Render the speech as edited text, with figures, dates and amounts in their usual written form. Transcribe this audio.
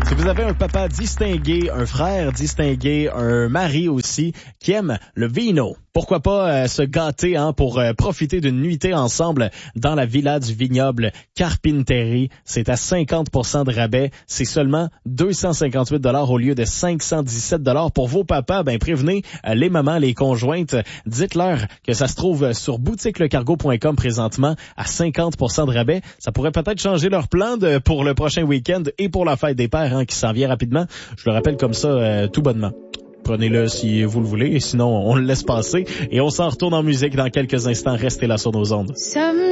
Si vous avez un papa distingué, un frère distingué, un mari aussi qui aime le vino, pourquoi pas se gâter pour profiter d'une nuitée ensemble dans la Villa du Vignoble Carpinteri. C'est à 50% de rabais. C'est seulement 258 $ au lieu de 517 $ pour vos papas. Prévenez les mamans, les conjointes. Dites-leur que ça se trouve sur boutiquelecargo.com présentement à 50% de rabais. Ça pourrait peut-être changer leur plan pour le prochain week-end et pour la fête des pères qui s'en vient rapidement. Je le rappelle comme ça tout bonnement. Prenez-le si vous le voulez, et sinon on le laisse passer. Et on s'en retourne en musique dans quelques instants. Restez là sur nos ondes.